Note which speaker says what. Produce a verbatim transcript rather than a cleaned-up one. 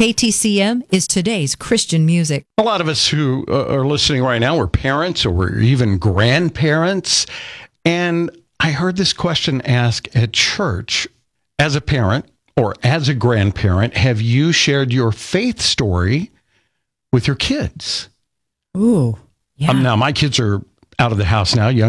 Speaker 1: K T C M is today's Christian music.
Speaker 2: A lot of us who uh, are listening right now, we're parents or we're even grandparents. And I heard this question asked at church. As a parent or as a grandparent, have you shared your faith story with your kids?
Speaker 1: Ooh, yeah.
Speaker 2: Um, now, my kids are out of the house now, young